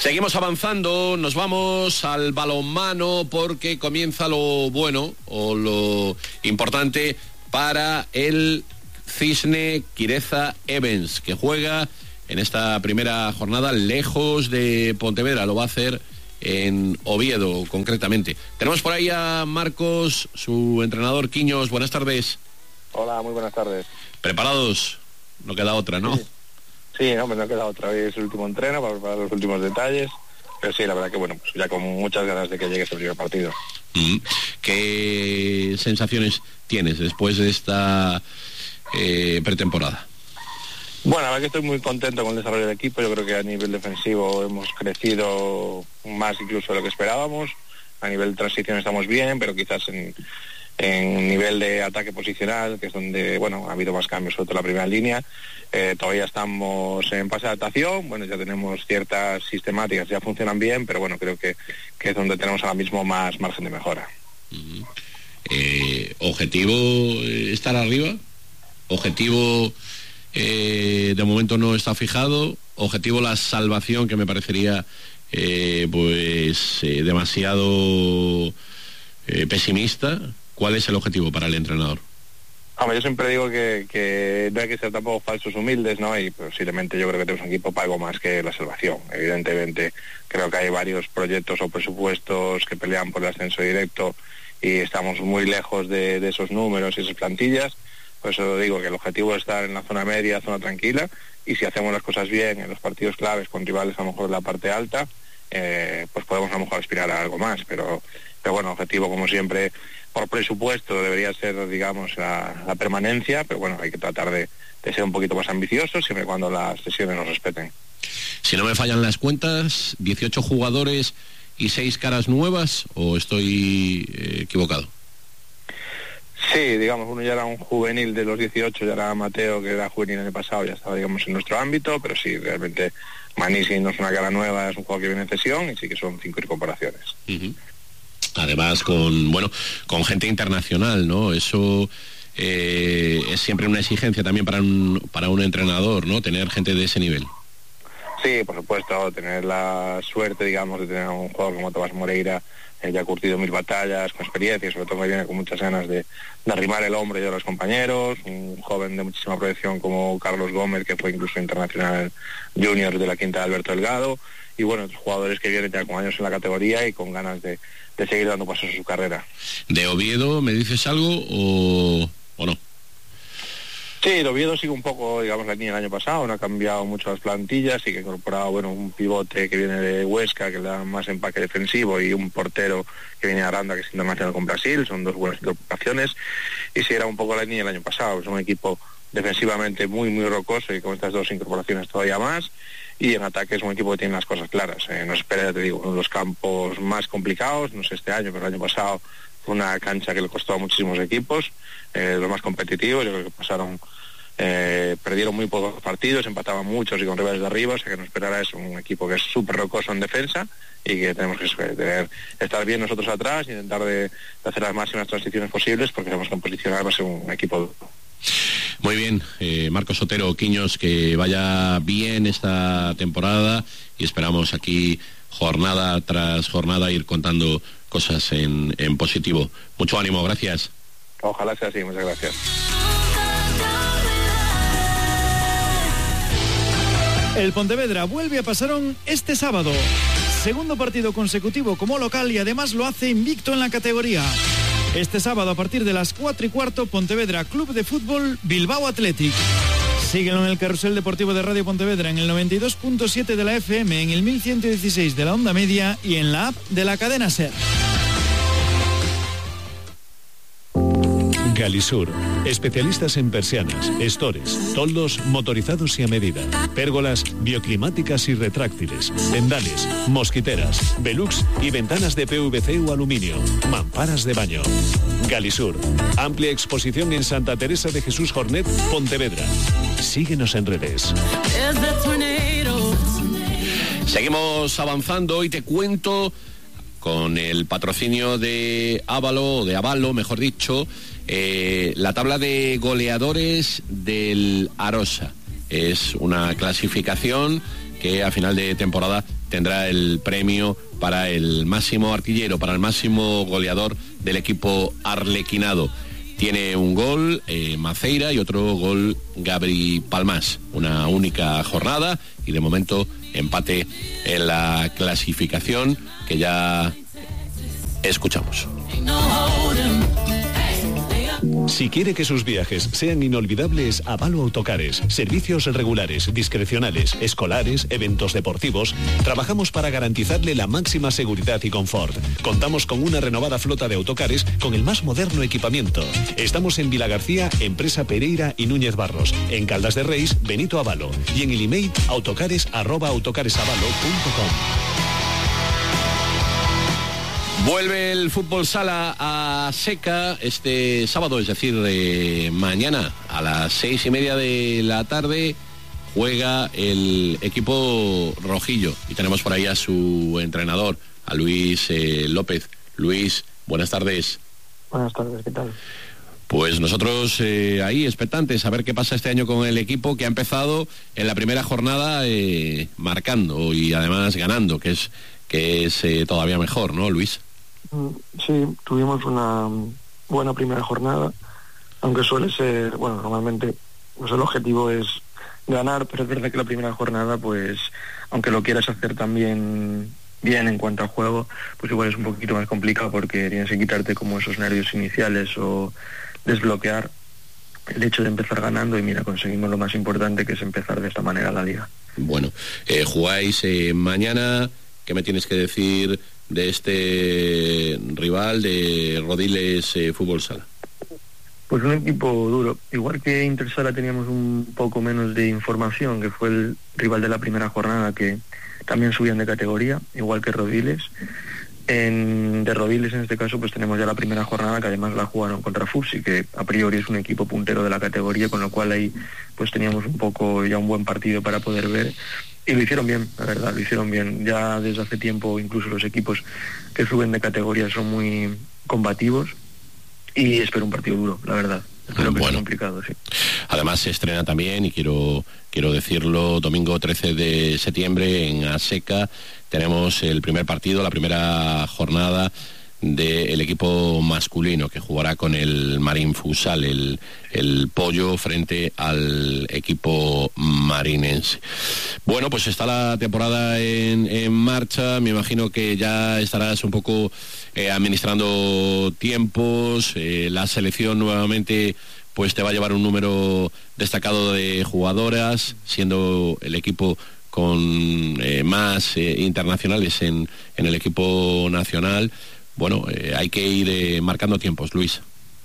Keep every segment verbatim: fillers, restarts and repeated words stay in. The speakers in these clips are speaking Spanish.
Seguimos avanzando, nos vamos al balonmano porque comienza lo bueno o lo importante para el Cisne Quireza Evans, que juega en esta primera jornada lejos de Pontevedra. Lo va a hacer en Oviedo, concretamente. Tenemos por ahí a Marcos, su entrenador. Quiños, buenas tardes. Hola, muy buenas tardes. ¿Preparados? No queda otra, ¿no? Sí, sí, no, no queda otra. Hoy es el último entreno para preparar los últimos detalles. Pero sí, la verdad que, bueno, pues ya con muchas ganas de que llegue este primer partido. Mm. ¿Qué sensaciones tienes después de esta eh, pretemporada? Bueno, la verdad que estoy muy contento con el desarrollo del equipo. Yo creo que a nivel defensivo hemos crecido más incluso de lo que esperábamos. A nivel de transición estamos bien, pero quizás en, en nivel de ataque posicional, que es donde, bueno, ha habido más cambios, sobre todo en la primera línea. Eh, todavía estamos en fase de adaptación. Bueno, ya tenemos ciertas sistemáticas, ya funcionan bien, pero bueno, creo que, que es donde tenemos ahora mismo más margen de mejora. Uh-huh. eh, ¿Objetivo estar arriba? ¿Objetivo eh, de momento no está fijado? ¿Objetivo la salvación, que me parecería eh, pues eh, demasiado eh, pesimista? ¿Cuál es el objetivo para el entrenador? Hombre, yo siempre digo que, que no hay que ser tampoco falsos humildes, ¿no? Y posiblemente yo creo que tenemos un equipo para algo más que la salvación. Evidentemente creo que hay varios proyectos o presupuestos que pelean por el ascenso directo y estamos muy lejos de, de esos números y esas plantillas. Por eso digo que el objetivo es estar en la zona media, zona tranquila, y si hacemos las cosas bien en los partidos claves con rivales a lo mejor de la parte alta, eh, pues podemos a lo mejor aspirar a algo más. Pero, pero bueno, objetivo como siempre por presupuesto debería ser, digamos, la, la permanencia, pero bueno, hay que tratar de, de ser un poquito más ambiciosos siempre y cuando las sesiones nos respeten. Si no me fallan las cuentas, dieciocho jugadores y seis caras nuevas, ¿o estoy eh, equivocado? Sí, digamos, uno ya era un juvenil de los dieciocho, ya era Mateo, que era juvenil en el pasado, ya estaba, digamos, en nuestro ámbito, pero sí, realmente Manisi no es una cara nueva, es un jugador que viene en cesión, y sí que son cinco incorporaciones. Uh-huh. Además con, bueno, con gente internacional, ¿no? Eso eh, es siempre una exigencia también para un, para un entrenador, ¿no? Tener gente de ese nivel. Sí, por supuesto, tener la suerte, digamos, de tener un jugador como Tomás Moreira, eh, ya ha curtido mil batallas, con experiencia, y sobre todo que viene con muchas ganas de, de arrimar el hombro y de los compañeros, un joven de muchísima proyección como Carlos Gómez, que fue incluso internacional junior de la quinta de Alberto Delgado, y bueno, otros jugadores que vienen ya con años en la categoría y con ganas de, de seguir dando pasos en su carrera. ¿De Oviedo me dices algo o, o no? Sí, el Oviedo sigue un poco, digamos, la línea del año pasado, no ha cambiado mucho las plantillas, sí que ha incorporado, bueno, un pivote que viene de Huesca, que le da más empaque defensivo, y un portero que viene de Aranda, que es internacional con Brasil. Son dos buenas incorporaciones, y sí, era un poco la línea del año pasado. Es un equipo defensivamente muy, muy rocoso, y con estas dos incorporaciones todavía más, y en ataque es un equipo que tiene las cosas claras. Eh, nos espera, te digo, uno de los campos más complicados, no sé este año, pero el año pasado fue una cancha que le costó a muchísimos equipos, eh, los más competitivos. Yo creo que pasaron, eh, perdieron muy pocos partidos, empataban muchos y con rivales de arriba, o sea que nos esperará es un equipo que es súper rocoso en defensa y que tenemos que tener, estar bien nosotros atrás y intentar de, de hacer las máximas transiciones posibles, porque tenemos que posicionar, va a ser un equipo duro. Muy bien, eh, Marcos Otero, Quiños, que vaya bien esta temporada, y esperamos aquí jornada tras jornada ir contando cosas en, en positivo. Mucho ánimo, gracias. Ojalá sea así, muchas gracias. El Pontevedra vuelve a Pasarón este sábado. Segundo partido consecutivo como local, y además lo hace invicto en la categoría. Este sábado a partir de las cuatro y cuarto, Pontevedra Club de Fútbol Bilbao Athletic. Síguelo en el carrusel deportivo de Radio Pontevedra, en el noventa y dos punto siete de la F M, en el mil ciento dieciséis de la onda media y en la app de la cadena SER. Galisur, especialistas en persianas, estores, toldos motorizados y a medida, pérgolas bioclimáticas y retráctiles, vendales, mosquiteras, velux y ventanas de P V C o aluminio, mamparas de baño. Galisur, amplia exposición en Santa Teresa de Jesús Jornet, Pontevedra. Síguenos en redes. Seguimos avanzando y te cuento, con el patrocinio de Ávalo, de Avalo, mejor dicho, eh, la tabla de goleadores del Arosa. Es una clasificación que a final de temporada tendrá el premio para el máximo artillero, para el máximo goleador del equipo arlequinado. Tiene un gol eh, Maceira y otro gol Gabri Palmás. Una única jornada y de momento empate en la clasificación que ya escuchamos. Si quiere que sus viajes sean inolvidables, Avalo Autocares. Servicios regulares, discrecionales, escolares, eventos deportivos. Trabajamos para garantizarle la máxima seguridad y confort. Contamos con una renovada flota de autocares con el más moderno equipamiento. Estamos en Vilagarcía, Empresa Pereira y Núñez Barros. En Caldas de Reis, Benito Avalo. Y en el email autocares arroba autocaresavalo punto com. Vuelve el fútbol sala a Seca este sábado, es decir, de mañana a las seis y media de la tarde juega el equipo rojillo y tenemos por ahí a su entrenador, a Luis eh, López. Luis, buenas tardes. Buenas tardes, ¿qué tal? Pues nosotros eh, ahí expectantes a ver qué pasa este año con el equipo que ha empezado en la primera jornada eh, marcando y además ganando, que es que es eh, todavía mejor, ¿no, Luis? Sí, tuvimos una buena primera jornada, aunque suele ser, bueno, normalmente pues el objetivo es ganar, pero es verdad que la primera jornada, pues, aunque lo quieras hacer también bien en cuanto a juego, pues igual es un poquito más complicado porque tienes que quitarte como esos nervios iniciales o desbloquear el hecho de empezar ganando y mira, conseguimos lo más importante, que es empezar de esta manera la liga. Bueno, eh, jugáis eh, mañana, ¿qué me tienes que decir de este rival de Rodiles eh, Fútbol Sala? Pues un equipo duro, igual que Intersala teníamos un poco menos de información, que fue el rival de la primera jornada, que también subían de categoría, igual que Rodiles. En, de Rodiles en este caso pues tenemos ya la primera jornada, que además la jugaron contra Fusi, que a priori es un equipo puntero de la categoría, con lo cual ahí pues teníamos un poco ya un buen partido para poder ver. Y lo hicieron bien, la verdad, lo hicieron bien. Ya desde hace tiempo incluso los equipos que suben de categoría son muy combativos y espero un partido duro, la verdad. Espero que bueno, sea complicado, sí. Además se estrena también, y quiero quiero decirlo, domingo trece de septiembre en Aseca tenemos el primer partido, la primera jornada del equipo masculino que jugará con el Marín Futsal, el, el Pollo frente al equipo marinense. Bueno, pues está la temporada en, en marcha, me imagino que ya estarás un poco eh, administrando tiempos, eh, la selección nuevamente pues te va a llevar un número destacado de jugadoras, siendo el equipo con eh, más eh, internacionales en, en el equipo nacional. Bueno, eh, hay que ir eh, marcando tiempos, Luis.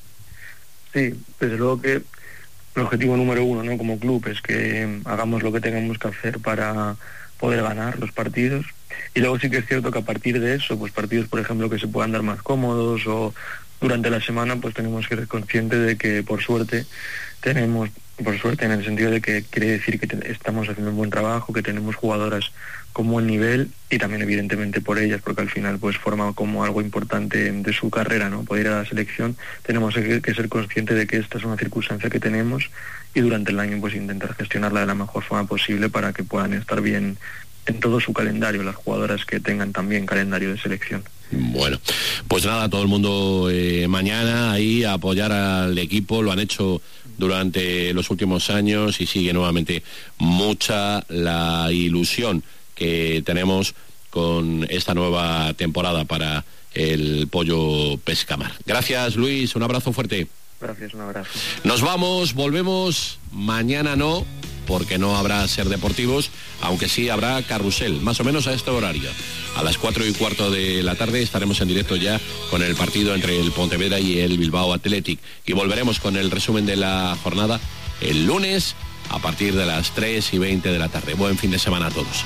Sí, desde luego que el objetivo número uno, ¿no?, como club, es que hagamos lo que tengamos que hacer para poder ganar los partidos. Y luego sí que es cierto que a partir de eso, pues partidos, por ejemplo, que se puedan dar más cómodos o durante la semana, pues tenemos que ser conscientes de que por suerte tenemos, por suerte en el sentido de que quiere decir que te, estamos haciendo un buen trabajo, que tenemos jugadoras con buen nivel y también evidentemente por ellas, porque al final pues forma como algo importante de su carrera, ¿no? Poder ir a la selección, tenemos que, que ser conscientes de que esta es una circunstancia que tenemos y durante el año pues intentar gestionarla de la mejor forma posible para que puedan estar bien en todo su calendario, las jugadoras que tengan también calendario de selección. Bueno, pues nada, todo el mundo eh, mañana ahí a apoyar al equipo, lo han hecho durante los últimos años y sigue nuevamente mucha la ilusión que tenemos con esta nueva temporada para el Pollo Pescamar. Gracias, Luis, un abrazo fuerte. Gracias, un abrazo. Nos vamos, volvemos, mañana no, porque no habrá Ser Deportivos, aunque sí habrá Carrusel, más o menos a este horario. A las cuatro y cuarto de la tarde estaremos en directo ya con el partido entre el Pontevedra y el Bilbao Athletic. Y volveremos con el resumen de la jornada el lunes a partir de las tres y veinte de la tarde. Buen fin de semana a todos.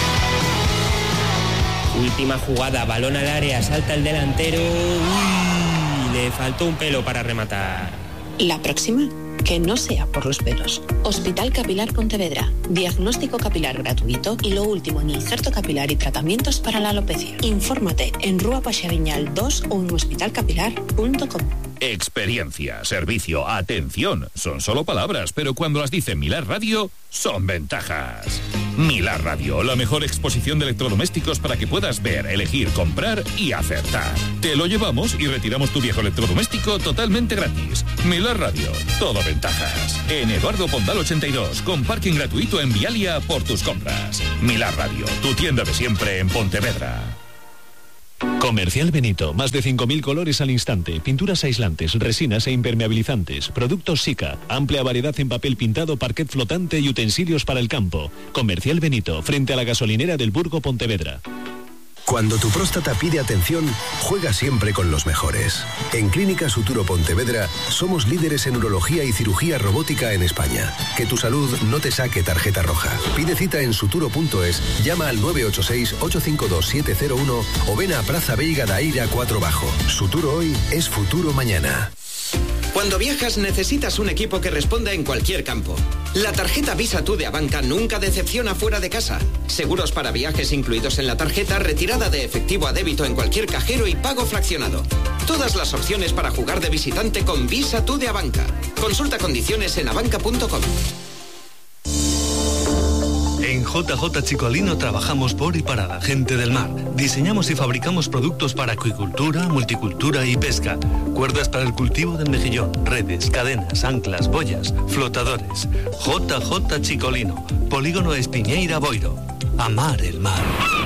Última jugada, balón al área, salta el delantero. Uy, le faltó un pelo para rematar. La próxima, que no sea por los pelos. Hospital Capilar Pontevedra. Diagnóstico capilar gratuito y lo último en injerto capilar y tratamientos para la alopecia. Infórmate en Rúa Paxariñal dos o en hospital capilar punto com. Experiencia, servicio, atención. Son solo palabras, pero cuando las dice Milar Radio, son ventajas. Milar Radio, la mejor exposición de electrodomésticos para que puedas ver, elegir, comprar y acertar. Te lo llevamos y retiramos tu viejo electrodoméstico totalmente gratis. Milar Radio, todo ventajas. En Eduardo Pondal ochenta y dos, con parking gratuito en Vialia por tus compras. Milar Radio, tu tienda de siempre en Pontevedra. Comercial Benito, más de cinco mil colores al instante, pinturas aislantes, resinas e impermeabilizantes, productos Sika, amplia variedad en papel pintado, parquet flotante y utensilios para el campo. Comercial Benito, frente a la gasolinera del Burgo Pontevedra. Cuando tu próstata pide atención, juega siempre con los mejores. En Clínica Suturo Pontevedra somos líderes en urología y cirugía robótica en España. Que tu salud no te saque tarjeta roja. Pide cita en suturo punto es, llama al nueve ocho seis, ocho cinco dos, siete cero uno o ven a Praza Veiga da Ira cuatro Bajo. Suturo hoy es futuro mañana. Cuando viajas necesitas un equipo que responda en cualquier campo. La tarjeta Visa Tú de Abanca nunca decepciona fuera de casa. Seguros para viajes incluidos en la tarjeta, retirada de efectivo a débito en cualquier cajero y pago fraccionado. Todas las opciones para jugar de visitante con Visa Tú de Abanca. Consulta condiciones en abanca punto com. En J J Chicolino trabajamos por y para la gente del mar. Diseñamos y fabricamos productos para acuicultura, multicultura y pesca. Cuerdas para el cultivo del mejillón, redes, cadenas, anclas, boyas, flotadores. J J Chicolino, Polígono Espiñeira Boiro. Amar el mar.